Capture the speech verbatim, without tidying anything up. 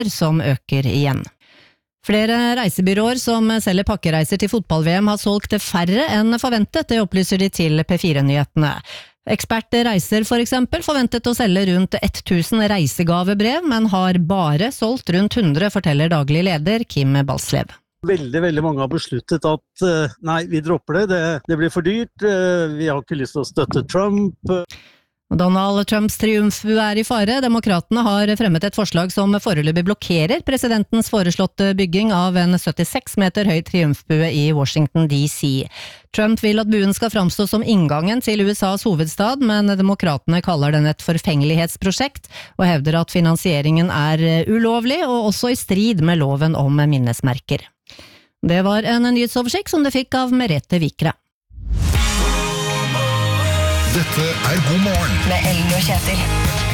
som øker igjen. Flere reisebyråer som selger pakkereiser til fotball-V M har solgt færre enn forventet, det opplyser de til P fire-nyhetene. Ekspert Reiser for eksempel forventet å selge rundt tusen reisegavebrev, men har bare solgt rundt hundre, forteller daglig leder Kim Balslev. Veldig, veldig mange har besluttet at nei, vi dropper det, det, det blir for dyrt, vi har ikke lyst til å støtte Trump. Donald Trumps triumfbue er i fare. Demokratene har fremmet et forslag som foreløpig blokkerer presidentens foreslåtte bygging av en syttiseks meter høy triumfbue i Washington D C. Trump vil at buen skal framstå som inngangen til U S A's hovedstad, men demokratene kaller den et forfengelighetsprosjekt og hevder at finansieringen er ulovlig og også i strid med loven om minnesmerker. Det var en nyhetsoversikt som det fikk av Merete Vikre. Dette er God morgen med Ellen og Kjetil.